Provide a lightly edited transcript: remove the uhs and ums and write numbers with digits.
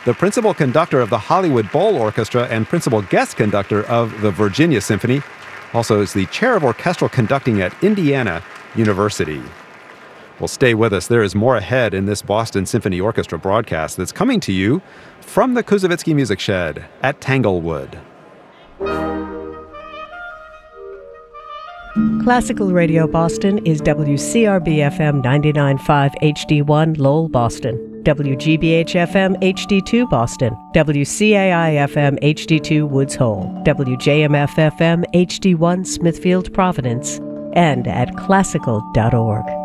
the principal conductor of the Hollywood Bowl Orchestra and principal guest conductor of the Virginia Symphony. Also is the chair of orchestral conducting at Indiana University. Well, stay with us. There is more ahead in this Boston Symphony Orchestra broadcast that's coming to you from the Kuzovitsky Music Shed at Tanglewood. Classical Radio Boston is WCRB-FM 99.5 HD1 Lowell, Boston, WGBH-FM HD2 Boston, WCAI-FM HD2 Woods Hole, WJMF-FM HD1 Smithfield, Providence, and at classical.org.